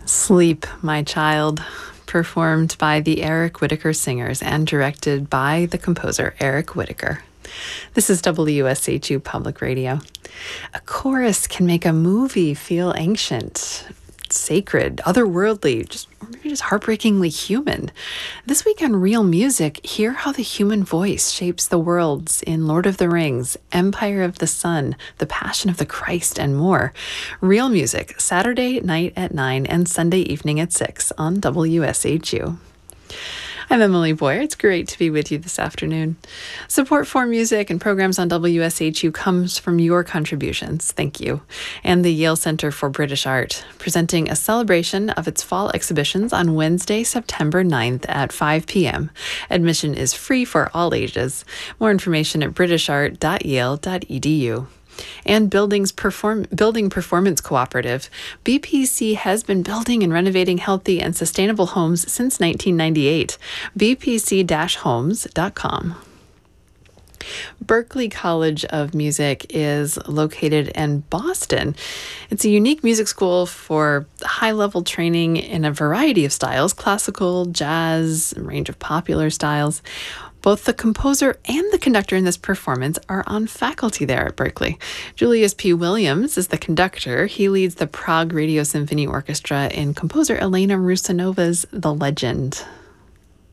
Sleep, My Child, performed by the Eric Whitacre Singers and directed by the composer Eric Whitacre. This is WSHU Public Radio. A chorus can make a movie feel ancient, sacred, otherworldly, or maybe just heartbreakingly human. This week on Real Music, hear how the human voice shapes the worlds in Lord of the Rings, Empire of the Sun, The Passion of the Christ, and more. Real Music, Saturday night at 9 and Sunday evening at 6 on WSHU. I'm Emily Boyer. It's great to be with you this afternoon. Support for music and programs on WSHU comes from your contributions. Thank you. And the Yale Center for British Art, presenting a celebration of its fall exhibitions on Wednesday, September 9th at 5 p.m. Admission is free for all ages. More information at britishart.yale.edu. And Building Performance Cooperative. BPC has been building and renovating healthy and sustainable homes since 1998. bpc-homes.com. Berklee College of Music is located in Boston. It's a unique music school for high-level training in a variety of styles, classical, jazz, a range of popular styles. Both the composer and the conductor in this performance are on faculty there at Berklee. Julius P. Williams is the conductor. He leads the Prague Radio Symphony Orchestra in composer Elena Rusanova's The Legend.